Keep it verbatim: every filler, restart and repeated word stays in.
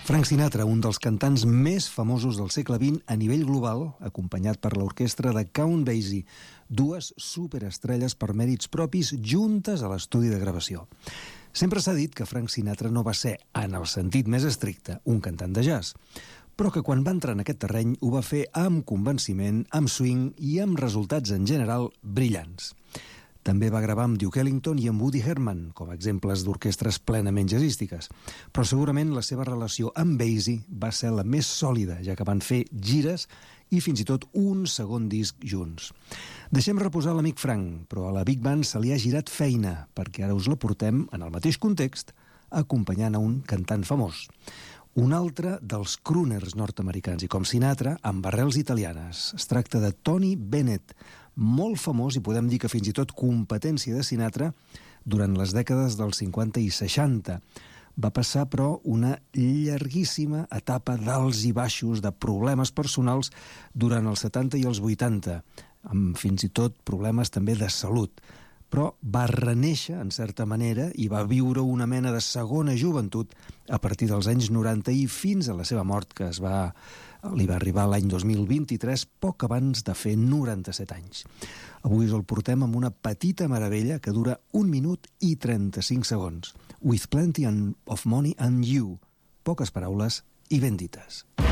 Frank Sinatra, un dels cantants més famosos del segle vint a nivell global, acompanyat per l'orquestra de Count Basie, dues superestrelles per mèrits propis juntes a l'estudi de gravació. Sempre s'ha dit que Frank Sinatra no va ser, en el sentit més estricte, un cantant de jazz, però que quan va entrar en aquest terreny ho va fer amb convenciment, amb swing i amb resultats en general brillants. També va gravar amb Duke Ellington i amb Woody Herman, com a exemples d'orquestres plenament jazzístiques. Però segurament la seva relació amb Basie va ser la més sòlida, ja que van fer gires i fins i tot un segon disc junts. Deixem reposar l'amic Frank, però a la Big Band se li ha girat feina, perquè ara us la portem, en el mateix context, acompanyant a un cantant famós. Un altre dels crooners nord-americans, i com Sinatra, amb arrels italianes. Es tracta de Tony Bennett, molt famós i podem dir que fins i tot competència de Sinatra durant les dècades dels cinquanta i seixanta. Va passar, però, una llarguíssima etapa d'alts i baixos, de problemes personals durant els setanta i els vuitanta, amb fins i tot problemes també de salut. Però va renéixer, en certa manera, i va viure una mena de segona joventut a partir dels anys noranta i fins a la seva mort, que es va, li va arribar l'any dos mil vint-i-tres, poc abans de fer noranta-set anys. Avui us el portem amb una petita meravella que dura un minut i trenta-cinc segons. With Plenty of Money and You. Poques paraules i ben dites.